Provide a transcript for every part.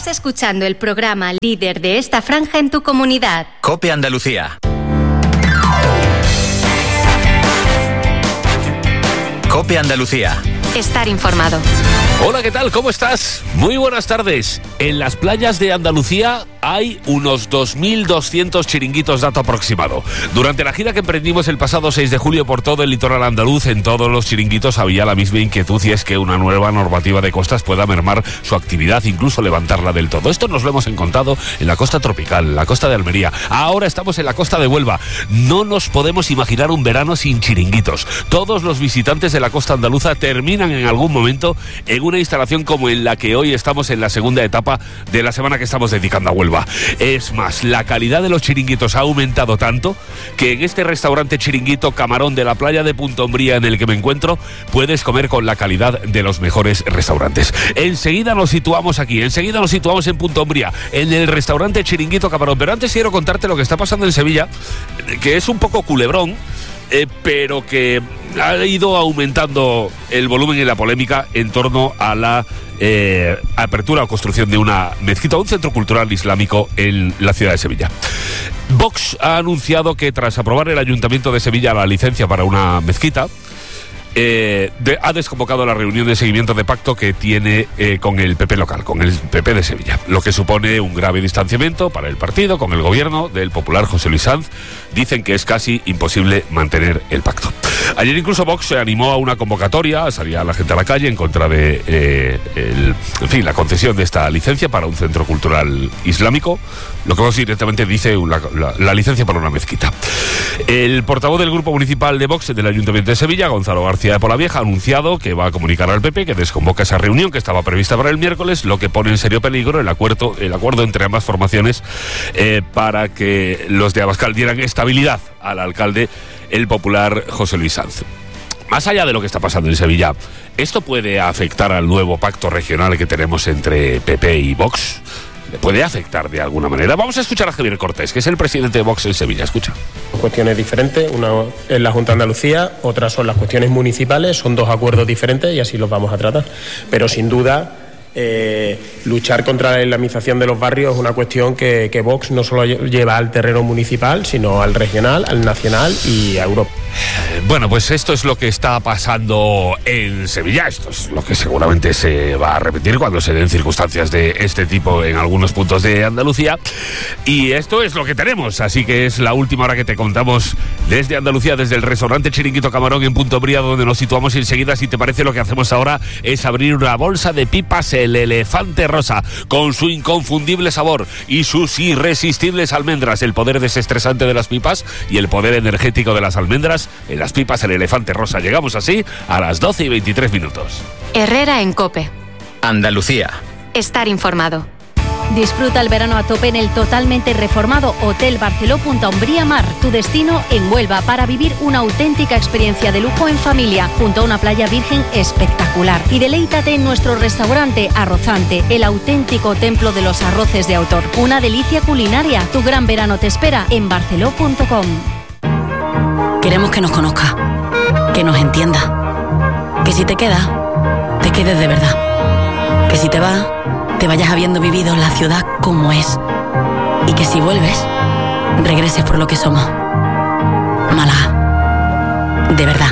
Estás escuchando el programa líder de esta franja en tu comunidad. COPE Andalucía. COPE Andalucía. Estar informado. Hola, ¿qué tal? ¿Cómo estás? Muy buenas tardes. En las playas de Andalucía hay unos 2.200 chiringuitos, dato aproximado. Durante la gira que emprendimos el pasado 6 de julio por todo el litoral andaluz, en todos los chiringuitos había la misma inquietud, y es que una nueva normativa de costas pueda mermar su actividad, incluso levantarla del todo. Esto nos lo hemos encontrado en la costa tropical, la costa de Almería. Ahora estamos en la costa de Huelva. No nos podemos imaginar un verano sin chiringuitos. Todos los visitantes de la costa andaluza terminan en algún momento en una instalación como en la que hoy estamos en la segunda etapa de la semana que estamos dedicando a Huelva. Es más, la calidad de los chiringuitos ha aumentado tanto que en este restaurante Chiringuito Camarón de la playa de Punta Umbría en el que me encuentro puedes comer con la calidad de los mejores restaurantes. Enseguida nos situamos aquí, enseguida nos situamos en Punta Umbría, en el restaurante Chiringuito Camarón. Pero antes quiero contarte lo que está pasando en Sevilla, que es un poco culebrón, pero que ha ido aumentando el volumen y la polémica en torno a la apertura o construcción de una mezquita, un centro cultural islámico en la ciudad de Sevilla. Vox ha anunciado que tras aprobar el Ayuntamiento de Sevilla la licencia para una mezquita, ha desconvocado la reunión de seguimiento de pacto que tiene con el PP local, con el PP de Sevilla, lo que supone un grave distanciamiento para el partido con el gobierno del popular José Luis Sanz. Dicen que es casi imposible mantener el pacto. Ayer incluso Vox se animó a una convocatoria, salía la gente a la calle en contra de la concesión de esta licencia para un centro cultural islámico, lo que Vox directamente dice la licencia para una mezquita. El portavoz del grupo municipal de Vox del Ayuntamiento de Sevilla, Gonzalo García de Polavieja, ha anunciado que va a comunicar al PP que desconvoca esa reunión que estaba prevista para el miércoles, lo que pone en serio peligro el acuerdo entre ambas formaciones para que los de Abascal dieran estabilidad al alcalde, el popular José Luis Sanz. Más allá de lo que está pasando en Sevilla, ¿esto puede afectar al nuevo pacto regional que tenemos entre PP y Vox? ¿Le puede afectar de alguna manera? Vamos a escuchar a Javier Cortés, que es el presidente de Vox en Sevilla. Escucha. Cuestiones diferentes, una es la Junta de Andalucía, otras son las cuestiones municipales, son dos acuerdos diferentes y así los vamos a tratar. Pero sin duda, luchar contra la islamización de los barrios es una cuestión que Vox no solo lleva al terreno municipal, sino al regional, al nacional y a Europa. Bueno, pues esto es lo que está pasando en Sevilla. Esto es lo que seguramente se va a repetir cuando se den circunstancias de este tipo en algunos puntos de Andalucía. Y esto es lo que tenemos, así que es la última hora que te contamos desde Andalucía, desde el restaurante Chiringuito Camarón en Punta Umbría, donde nos situamos. Y enseguida, si te parece, lo que hacemos ahora es abrir una bolsa de pipas, el Elefante Rosa, con su inconfundible sabor y sus irresistibles almendras, el poder desestresante de las pipas y el poder energético de las almendras. En las pipas, el Elefante Rosa. Llegamos así a las 12:23. Herrera en COPE. Andalucía. Estar informado. Disfruta el verano a tope en el totalmente reformado Hotel Barceló Punta Umbría Mar, tu destino en Huelva, para vivir una auténtica experiencia de lujo en familia, junto a una playa virgen espectacular. Y deleítate en nuestro restaurante Arrozante, el auténtico templo de los arroces de autor. Una delicia culinaria. Tu gran verano te espera en barceló.com. Queremos que nos conozca, que nos entienda, que si te quedas, te quedes de verdad, que si te vas, te vayas habiendo vivido la ciudad como es, y que si vuelves, regreses por lo que somos. Málaga, de verdad.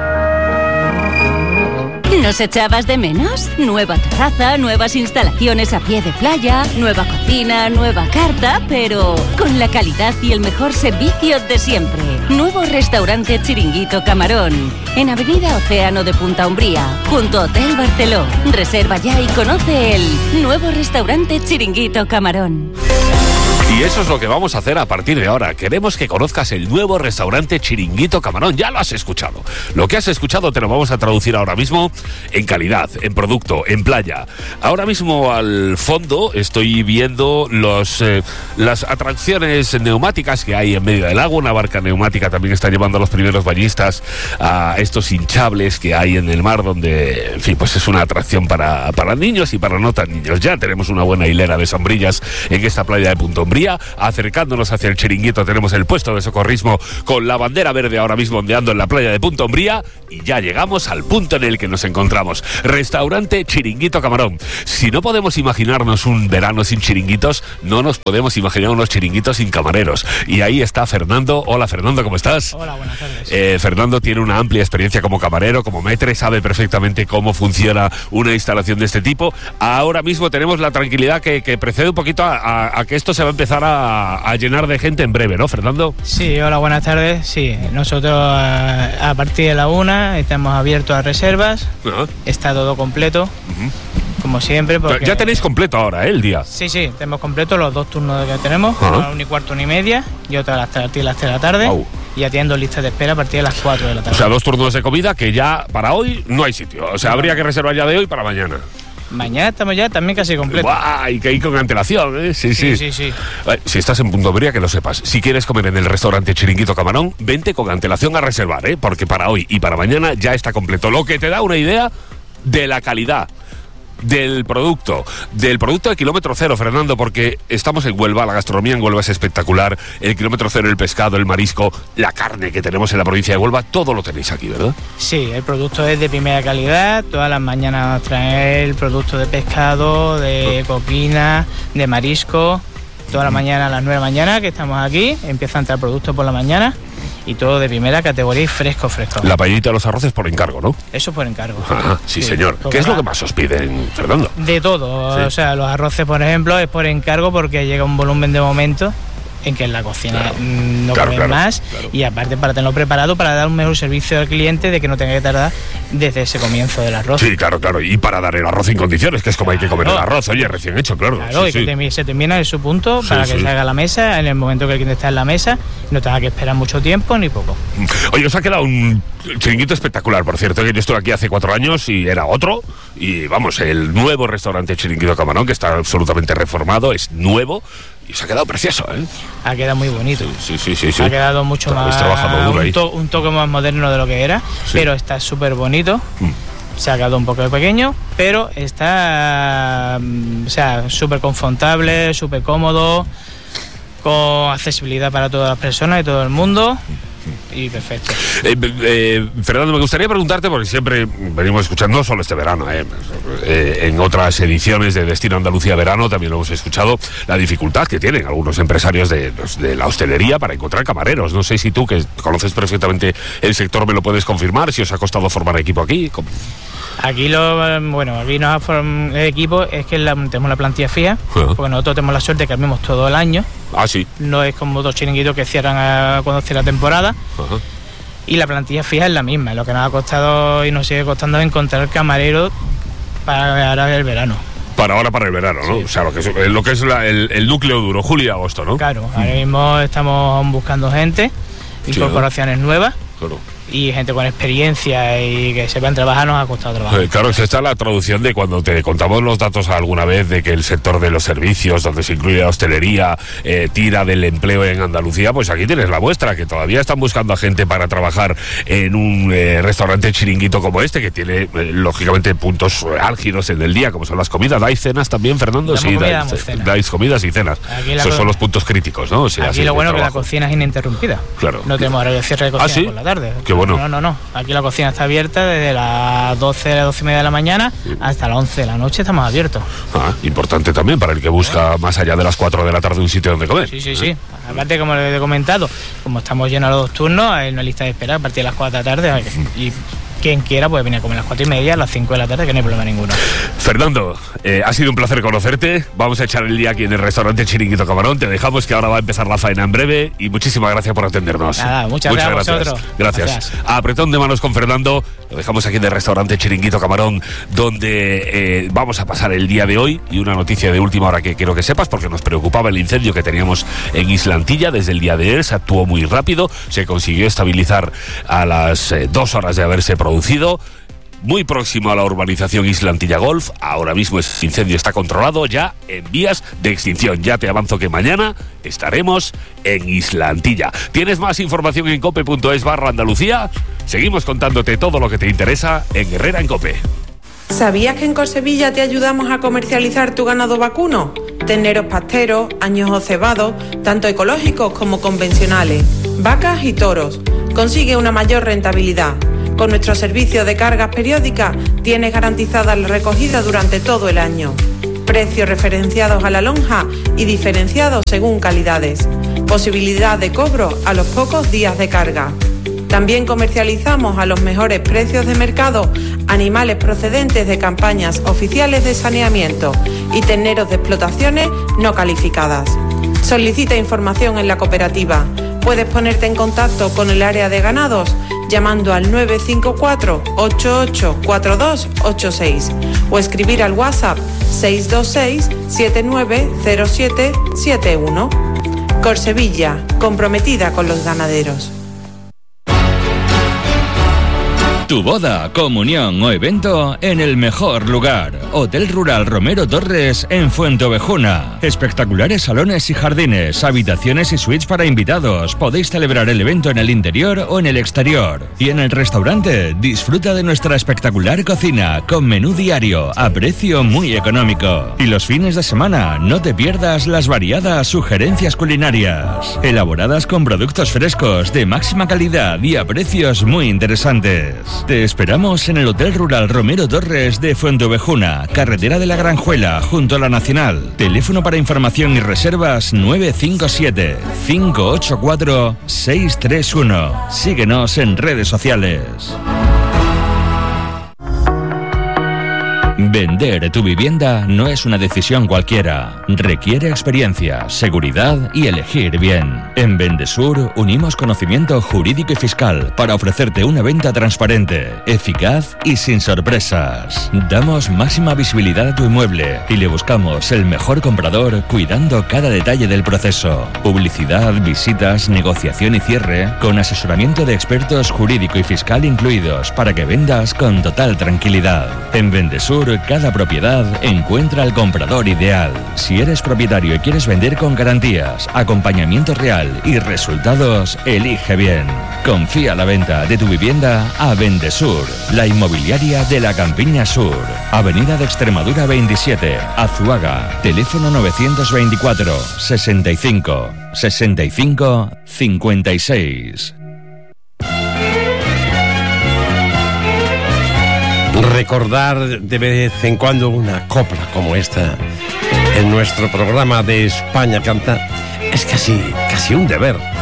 ¿Nos echabas de menos? Nueva terraza, nuevas instalaciones a pie de playa, nueva cocina, nueva carta, pero con la calidad y el mejor servicio de siempre. Nuevo restaurante Chiringuito Camarón, en Avenida Océano de Punta Umbría, junto a Hotel Barceló. Reserva ya y conoce el nuevo restaurante Chiringuito Camarón. Y eso es lo que vamos a hacer a partir de ahora. Queremos que conozcas el nuevo restaurante Chiringuito Camarón. Ya lo has escuchado. Lo que has escuchado te lo vamos a traducir ahora mismo en calidad, en producto, en playa. Ahora mismo al fondo estoy viendo las atracciones neumáticas que hay en medio del lago. Una barca neumática también está llevando a los primeros bañistas a estos hinchables que hay en el mar, donde, en fin, pues es una atracción para niños y para no tan niños. Ya tenemos una buena hilera de sombrillas en esta playa de Punta Umbría. Umbría. Acercándonos hacia el chiringuito tenemos el puesto de socorrismo con la bandera verde ahora mismo ondeando en la playa de Punta Umbría, y ya llegamos al punto en el que nos encontramos. Restaurante Chiringuito Camarón. Si no podemos imaginarnos un verano sin chiringuitos, no nos podemos imaginar unos chiringuitos sin camareros. Y ahí está Fernando. Hola Fernando, ¿cómo estás? Hola, buenas tardes. Fernando tiene una amplia experiencia como camarero, como maître, sabe perfectamente cómo funciona una instalación de este tipo. Ahora mismo tenemos la tranquilidad que precede un poquito a que esto se va a empezar a llenar de gente en breve, ¿no, Fernando? Sí, hola, buenas tardes. Sí, nosotros a partir de la 1 estamos abiertos a reservas. Está todo completo, como siempre. Porque ya tenéis completo ahora, el día. Sí, tenemos completo los 2 turnos que tenemos, a la 1 y cuarto, 1 y media, y otra a las 3 de la tarde. Y atiendo listas de espera a partir de las 4 de la tarde. O sea, 2 turnos de comida que ya para hoy no hay sitio. O sea, habría que reservar ya de hoy para mañana. Mañana estamos ya también casi completos. Hay que ir con antelación, ¿eh? Sí. Si estás en Punta Umbría, que lo sepas. Si quieres comer en el restaurante Chiringuito Camarón, vente con antelación a reservar, ¿eh? Porque para hoy y para mañana ya está completo. Lo que te da una idea de la calidad del producto de kilómetro cero, Fernando, porque estamos en Huelva, la gastronomía en Huelva es espectacular, el kilómetro cero, el pescado, el marisco, la carne que tenemos en la provincia de Huelva, todo lo tenéis aquí, ¿verdad? Sí, el producto es de primera calidad, todas las mañanas nos traen el producto de pescado, de copina, de marisco, toda la mañana a las 9 de la mañana que estamos aquí, empieza a entrar producto por la mañana. Y todo de primera categoría y fresco. La paellita de los arroces por encargo, ¿no? Eso por encargo. Sí, señor. ¿Qué es lo que más os piden, Fernando? De todo. Sí. O sea, los arroces, por ejemplo, es por encargo porque llega un volumen de momento en que en la cocina no comen más. Y aparte para tenerlo preparado para dar un mejor servicio al cliente, de que no tenga que tardar desde ese comienzo del arroz. Sí, claro. Y para dar el arroz en condiciones, que es como hay que comer el arroz, oye, recién hecho, claro. Y que se termina en su punto para que se haga la mesa en el momento que el cliente está en la mesa, no tenga que esperar mucho tiempo ni poco. Oye, os ha quedado un chiringuito espectacular, por cierto, que yo estuve aquí hace 4 años y era otro, y vamos, el nuevo restaurante Chiringuito Camarón, que está absolutamente reformado, es nuevo. Y se ha quedado precioso, ¿eh? Ha quedado muy bonito. Sí. Ha quedado mucho más... trabajado duro ahí. Un toque más moderno de lo que era, pero está súper bonito. Se ha quedado un poco pequeño, pero está... O sea, súper confortable, súper cómodo, con accesibilidad para todas las personas y todo el mundo. Y perfecto. Fernando, me gustaría preguntarte, porque siempre venimos escuchando, no solo este verano, en otras ediciones de Destino Andalucía Verano también lo hemos escuchado, la dificultad que tienen algunos empresarios de la hostelería para encontrar camareros. No sé si tú, que conoces perfectamente el sector, me lo puedes confirmar, si os ha costado formar equipo aquí. Aquí el equipo es que tenemos la plantilla fija, porque nosotros tenemos la suerte de que armemos todo el año. Sí. No es como otros chiringuitos que cierran cuando cierra la temporada. Y la plantilla fija es la misma. Lo que nos ha costado y nos sigue costando es encontrar camareros para ahora el verano. Para el verano, ¿no? Sí. O sea, lo que es el núcleo duro, julio y agosto, ¿no? Claro, ahora mismo estamos buscando gente, incorporaciones nuevas. Claro. Y gente con experiencia y que sepan trabajar, nos ha costado trabajar. Claro, esta es la traducción de cuando te contamos los datos alguna vez de que el sector de los servicios, donde se incluye la hostelería, tira del empleo en Andalucía. Pues aquí tienes la muestra, que todavía están buscando a gente para trabajar en un restaurante chiringuito como este, que tiene lógicamente puntos álgidos en el día, como son las comidas. ¿Dais cenas también, Fernando? Sí, dais comidas y cenas. Esos son los puntos críticos, ¿no? O sea, aquí lo bueno es que la cocina es ininterrumpida. Claro. No tenemos horario de cierre de cocina por la tarde. Qué bueno. No. Aquí la cocina está abierta desde las 12 y media de la mañana hasta las 11 de la noche estamos abiertos. Importante también para el que busca más allá de las 4 de la tarde un sitio donde comer. Sí. Aparte, como les he comentado, como estamos llenos los 2 turnos, hay una lista de espera a partir de las 4 de la tarde y quien quiera puede venir a comer a las 4 y media, a las 5 de la tarde, que no hay problema ninguno. Fernando, ha sido un placer conocerte. Vamos a echar el día aquí en el restaurante Chiringuito Camarón. Te dejamos, que ahora va a empezar la faena en breve, y muchísimas gracias por atendernos. Nada, muchas gracias a vosotros. Gracias. Apretón de manos con Fernando. Lo dejamos aquí en el restaurante Chiringuito Camarón, donde vamos a pasar el día de hoy. Y una noticia de última hora que quiero que sepas, porque nos preocupaba el incendio que teníamos en Islantilla. Desde el día de ayer se actuó muy rápido, se consiguió estabilizar a las 2 horas de haberse producido. Muy próximo a la urbanización Islantilla Golf. Ahora mismo ese incendio está controlado, ya en vías de extinción. Ya te avanzo que mañana estaremos en Islantilla. ¿Tienes más información en cope.es/Andalucía? Seguimos contándote todo lo que te interesa en Herrera en Cope. ¿Sabías que en Cosevilla te ayudamos a comercializar tu ganado vacuno? terneros pasteros, añojos cebados, tanto ecológicos como convencionales, vacas y toros. Consigue una mayor rentabilidad. Con nuestro servicio de cargas periódicas tienes garantizada la recogida durante todo el año. Precios referenciados a la lonja y diferenciados según calidades. Posibilidad de cobro a los pocos días de carga. También comercializamos a los mejores precios de mercado animales procedentes de campañas oficiales de saneamiento y terneros de explotaciones no calificadas. Solicita información en la cooperativa. Puedes ponerte en contacto con el área de ganados llamando al 954-884286 o escribir al WhatsApp 626-790771. Corsevilla, comprometida con los ganaderos. Tu boda, comunión o evento en el mejor lugar. Hotel Rural Romero Torres en Fuenteovejuna. Espectaculares salones y jardines, habitaciones y suites para invitados. Podéis celebrar el evento en el interior o en el exterior. Y en el restaurante, disfruta de nuestra espectacular cocina con menú diario a precio muy económico. Y los fines de semana, no te pierdas las variadas sugerencias culinarias, elaboradas con productos frescos de máxima calidad y a precios muy interesantes. Te esperamos en el Hotel Rural Romero Torres de Fuenteovejuna, carretera de la Granjuela, junto a la Nacional. Teléfono para información y reservas 957-584-631. Síguenos en redes sociales. Vender tu vivienda no es una decisión cualquiera. Requiere experiencia, seguridad y elegir bien. En Vendesur unimos conocimiento jurídico y fiscal para ofrecerte una venta transparente, eficaz y sin sorpresas. Damos máxima visibilidad a tu inmueble y le buscamos el mejor comprador cuidando cada detalle del proceso. Publicidad, visitas, negociación y cierre con asesoramiento de expertos jurídico y fiscal incluidos para que vendas con total tranquilidad. En Vendesur cada propiedad encuentra al comprador ideal. Si eres propietario y quieres vender con garantías, acompañamiento real y resultados, elige bien. Confía la venta de tu vivienda a Vendesur, la inmobiliaria de la Campiña Sur. Avenida de Extremadura 27, Azuaga. Teléfono 924 65 65 56. Recordar de vez en cuando una copla como esta en nuestro programa de España Canta es casi un deber.